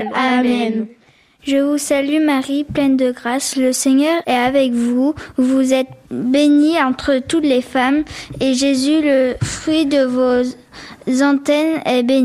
Amen. Je vous salue Marie, pleine de grâce, le Seigneur est avec vous. Vous êtes bénie entre toutes les femmes, et Jésus, le fruit de vos entrailles, est béni.